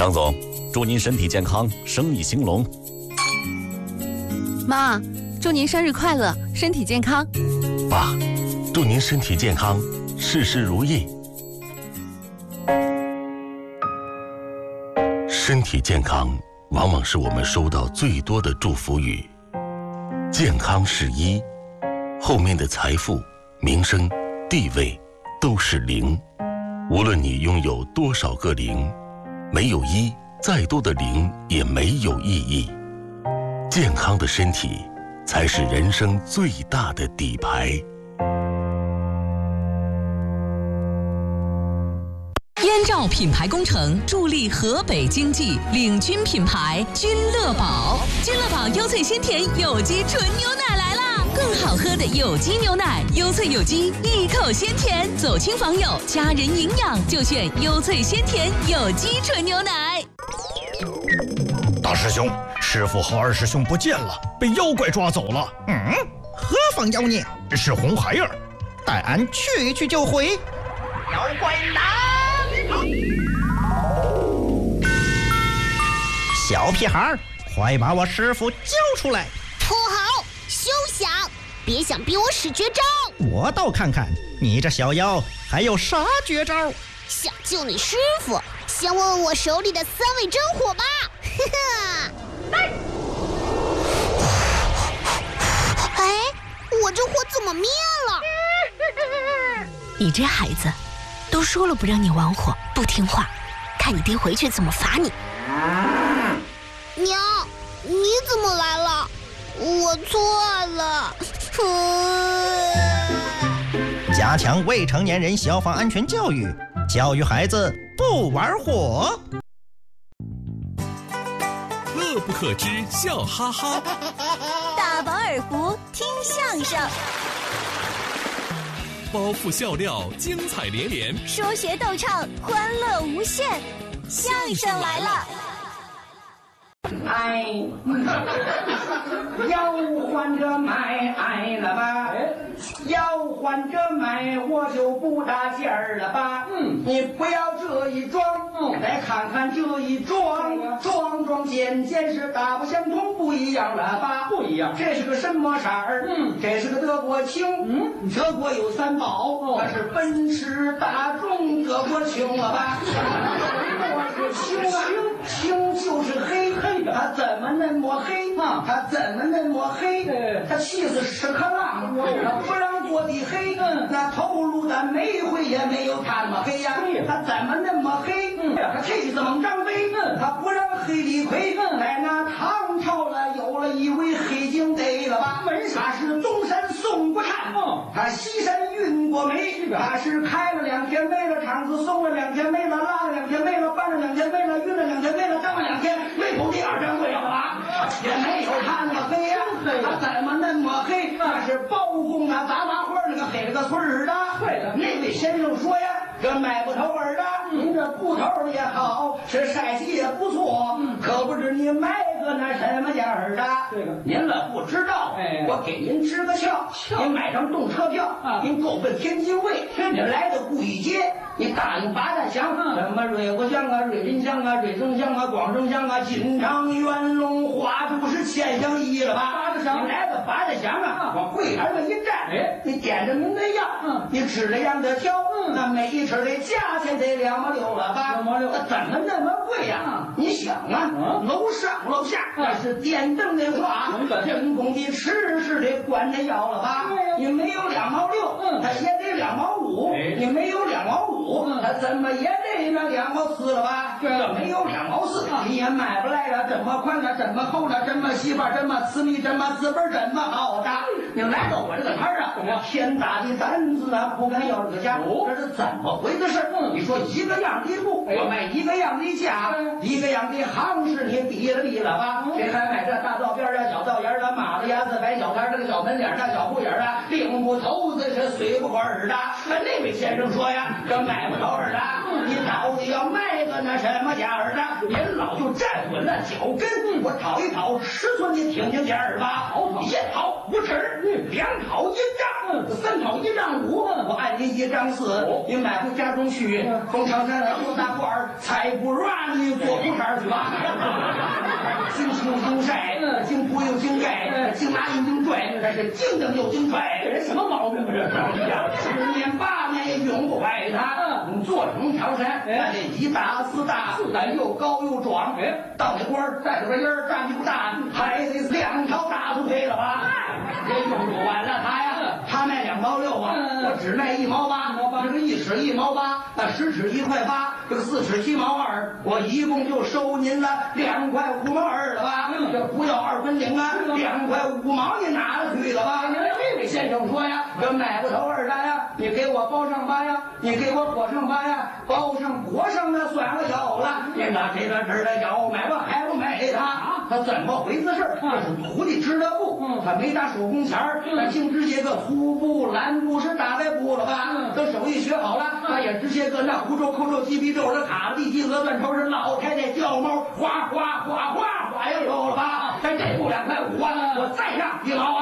张总，祝您身体健康，生意兴隆。 妈，祝您生日快乐，身体健康。 爸，祝您身体健康，事事如意。身体健康往往是我们收到最多的祝福语。健康是一，后面的财富、名声、地位都是零。无论你拥有多少个零，没有一，再多的零也没有意义。健康的身体才是人生最大的底牌。 燕赵品牌工程助力河北经济，领军品牌君乐宝。君乐宝优萃鲜甜有机纯牛奶来啦！更好喝的有机牛奶，优萃有机，一口鲜甜，走亲访友，家人营养就选优萃鲜甜有机纯牛奶。 大师兄，师傅和二师兄不见了，被妖怪抓走了。 何方妖孽？ 是红孩儿， 待俺去就回。 妖怪来！ 小屁孩，快把我师傅交出来！ 不好，休想！别想逼我使绝招！ 我倒看看你这小妖还有啥绝招！ 想救你师傅，先问问我手里的3味真火吧！哎，我这火怎么灭了？ 你这孩子，都说了不让你玩火，不听话，看你爹回去怎么罚你。 娘，你怎么来了？我错了。 加强未成年人消防安全教育，教育孩子不玩火。 乐不可支，笑哈哈。 大饱耳福，听相声。 包袱笑料，精彩连连； 说学逗唱，欢乐无限。相声来了！ 哎，要换着买了吧？要换着买，我就不搭劲儿了吧？你不要这一装，来看看这一装，装件是大不相同，不一样了吧？不一样，这是个什么色儿？这是个德国青。德国有3宝，它是奔驰、大众、德国青了吧？青就是黑，它怎么那么黑？它怎么那么黑？它气死屎壳郎，它不让做的黑，那投入的煤灰也没有它那么黑呀。它怎么那么黑？它气死猛张飞，它不让黑李逵。在那唐朝了，有了一位黑警队了吧？他是东山宋国禅，他西山运过煤，他是开了2天煤了，厂子送了2天煤了，拉了2天煤了，搬了2天煤了，运了2天煤了，当了2天煤口第2掌柜了吧？也没有他那么黑呀，他怎么那么黑？他是包公啊，杂花花那个黑了个村儿的。对了，那位先生说呀，这买不头儿的，您这铺头也好，是晒气也不错，可不知你买个那什么价儿的。这个您了不知道，我给您支个窍，您买张动车票，您够奔天津卫，您来到故意街，你答应八大乡，什么瑞国乡啊、瑞林乡啊、瑞增乡啊、广州乡啊、金昌、元龙、花都是千乡一了吧？你来到八大乡啊，往柜台上一站，你点着您的药，你指着样的挑，那每一尺的价钱得2毛6了吧？2毛6，怎么那么贵呀？你想啊，楼上楼下那是电灯的话，人工的吃是得管着要了吧？你没有2毛6，它也得2毛5，你没有2毛5，它怎么也得那2毛4了吧？这没有2毛4，你也买不来了，这么宽了，这么厚了，这么细吧，这么私密，这么资本，这么好的。你来到我这个摊儿啊，天大的胆子啊，不敢要这个价，这是怎么回事？你说一个样的布，我卖一个样的价，一个样的行市，你比了吧？谁还买这大道边啊、小道沿啊、马路牙子、白小摊这个小门脸大小户眼啊，领不头子是随不管的。那位先生说呀，这买不着耳的，你到底要卖个那什么价儿的？您老就站稳了脚跟，我讨一讨尺寸，你听听价儿吧。1讨5尺，2讨1丈。 3套1丈5，我按您1丈4，您买回家中去。从长山来多大罐，菜不软你做苦茬去吧。经青经晒，经铺又经盖，经拿又经拽，这是经蹬又经拽，这人什么毛病啊？这10年8年也用不坏它。做成条山，那得1大4大，4大又高又壮。到那官带着个音儿，站起不大，还得2条大腿配了吧？这用不完了它呀，他卖2毛6啊，我只卖1毛8，这个1尺1毛8，那10尺1块8，这个4尺7毛2，我一共就收您了2块5毛2了吧？这不要2分领啊，2块5毛你拿了去了吧？这先生说呀，这买不头2单呀，你给我包上吧呀，你给我裹上吧呀，包上裹上的算我有了，你拿这个纸的要买我还不买他？他怎么回事？这是徒弟织的布，他没打手工钱儿，他净直接个粗布、蓝布是大白布了吧？等手艺学好了，他也直接个那胡诌、扣诌、鸡皮皱的卡地鸡鹅断头是老太太叫猫，哗哗哗哗哗呀有了吧？咱这布2块5啊，我再让1毛啊。